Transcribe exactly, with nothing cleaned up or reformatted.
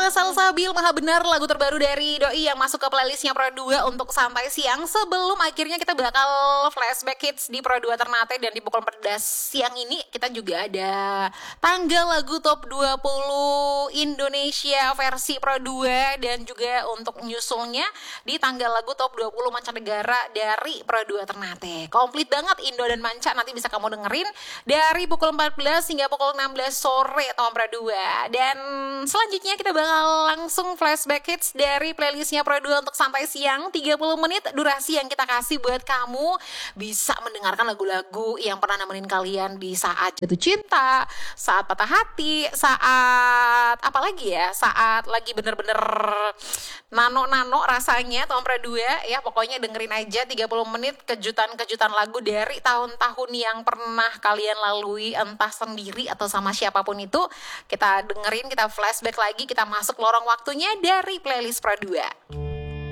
Maha Salsabil, Maha Benar, lagu terbaru dari Doi yang masuk ke playlistnya Pro dua untuk santai siang. Sebelum akhirnya kita bakal flashback hits di Pro dua Ternate, dan di pukul empat belas siang ini kita juga ada tanggal lagu top dua puluh Indonesia versi Pro dua, dan juga untuk nyusulnya di tanggal lagu top dua puluh mancanegara dari Pro dua Ternate. Komplit banget Indo dan Manca, nanti bisa kamu dengerin dari pukul empat belas hingga pukul enam belas sore tahun Pro dua. Dan selanjutnya kita bakal langsung flashback hits dari playlistnya Pro dua untuk santai siang. Tiga puluh menit durasi yang kita kasih buat kamu bisa mendengarkan lagu-lagu yang pernah nemenin kalian di saat jatuh cinta, saat patah hati, saat apa lagi ya, saat lagi bener-bener nano-nano rasanya tahun Pro dua ya. Pokoknya dengerin aja tiga puluh menit kejutan-kejutan lagu dari tahun-tahun yang pernah kalian lalui, entah sendiri atau sama siapapun itu. Kita dengerin, kita flashback lagi, kita masuk lorong waktunya dari playlist Pro dua.